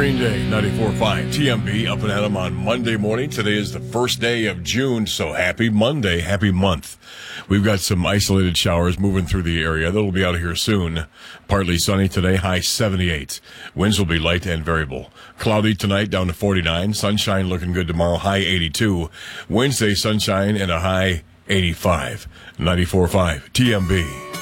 Green Day, 94.5 TMB, up and at 'em on Monday morning. Today is the first day of June, so happy Monday, happy month. We've got some isolated showers moving through the area. That'll be out of here soon. Partly sunny today, high 78. Winds will be light and variable. Cloudy tonight, down to 49. Sunshine looking good tomorrow, high 82. Wednesday, sunshine and a high 85. 94.5 TMB.